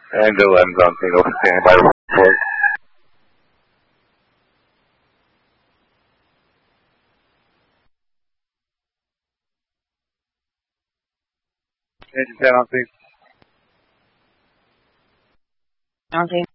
And the lens on single standing by report. Engine 10 on scene. On scene.